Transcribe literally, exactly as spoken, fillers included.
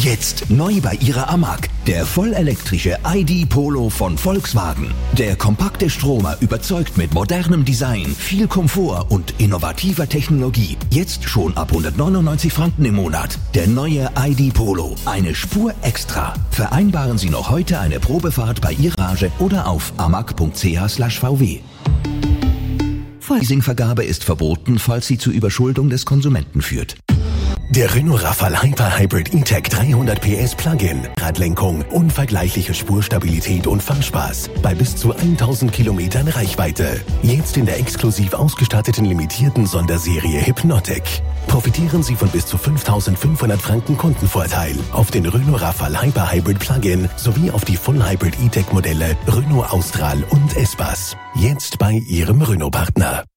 Jetzt neu bei Ihrer A M A G. Der vollelektrische I D Polo von Volkswagen. Der kompakte Stromer überzeugt mit modernem Design, viel Komfort und innovativer Technologie. Jetzt schon ab hundertneunundneunzig Franken im Monat. Der neue I D Polo. Eine Spur extra. Vereinbaren Sie noch heute eine Probefahrt bei Ihrer Garage oder auf amag punkt c h slash v w. Leasingvergabe ist verboten, falls sie zur Überschuldung des Konsumenten führt. Der Renault Rafale Hyper Hybrid E-Tech dreihundert P S Plug-in. Radlenkung, unvergleichliche Spurstabilität und Fahrspaß. Bei bis zu tausend Kilometern Reichweite. Jetzt in der exklusiv ausgestatteten limitierten Sonderserie Hypnotic. Profitieren Sie von bis zu fünftausendfünfhundert Franken Kundenvorteil auf den Renault Rafale Hyper Hybrid Plug-in sowie auf die Full Hybrid E-Tech Modelle Renault Austral und Espace. Jetzt bei Ihrem Renault-Partner.